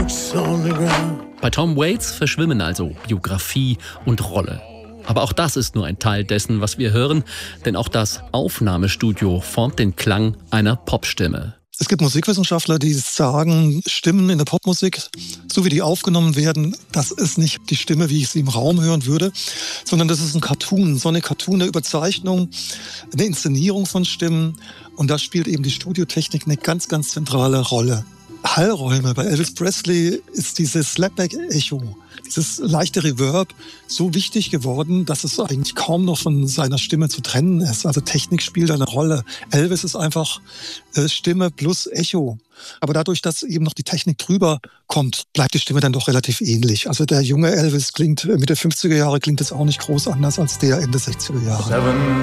Bei Tom Waits verschwimmen also Biografie und Rolle. Aber auch das ist nur ein Teil dessen, was wir hören, denn auch das Aufnahmestudio formt den Klang einer Popstimme. Es gibt Musikwissenschaftler, die sagen, Stimmen in der Popmusik, so wie die aufgenommen werden, das ist nicht die Stimme, wie ich sie im Raum hören würde, sondern das ist ein Cartoon, so eine Cartoon-Überzeichnung, eine Inszenierung von Stimmen. Und da spielt eben die Studiotechnik eine ganz, ganz zentrale Rolle. Hallräume. Bei Elvis Presley ist dieses Slapback-Echo, dieses leichte Reverb so wichtig geworden, dass es eigentlich kaum noch von seiner Stimme zu trennen ist. Also Technik spielt eine Rolle. Elvis ist einfach Stimme plus Echo. Aber dadurch, dass eben noch die Technik drüber kommt, bleibt die Stimme dann doch relativ ähnlich. Also der junge Elvis klingt Mitte 50er Jahre, klingt es auch nicht groß anders als der Ende 60er Jahre.